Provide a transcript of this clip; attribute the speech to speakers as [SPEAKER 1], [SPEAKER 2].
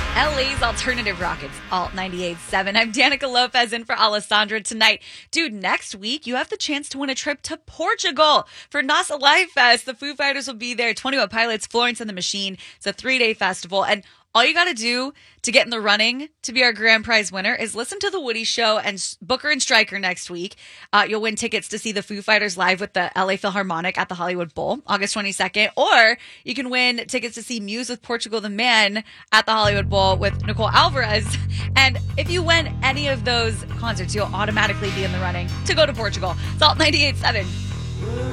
[SPEAKER 1] LA's Alternative Rockets, Alt 98.7. I'm Danica Lopez in for Alessandra tonight. Dude, next week you have the chance to win a trip to Portugal for NASA Live Fest. The Foo Fighters will be there, 21 Pilots, Florence and the Machine. It's a 3-day festival, and all you got to do to get in the running to be our grand prize winner is listen to The Woody Show and Booker and Stryker next week. You'll win tickets to see the Foo Fighters live with the LA Philharmonic at the Hollywood Bowl, August 22nd. Or you can win tickets to see Muse with Portugal the Man at the Hollywood Bowl with Nicole Alvarez. And if you win any of those concerts, you'll automatically be in the running to go to Portugal. It's Alt 98.7.